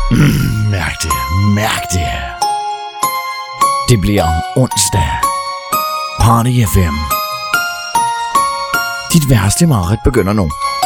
Mærk det, mærk det. Det bliver onsdag. Party FM. Dit værste mareridt begynder nu.